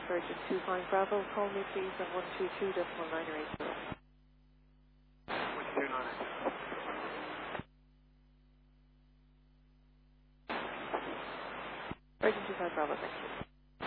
Virgin 25 Bravo. Call me please on 122.980. 129. Virgin 25 Bravo, thank you.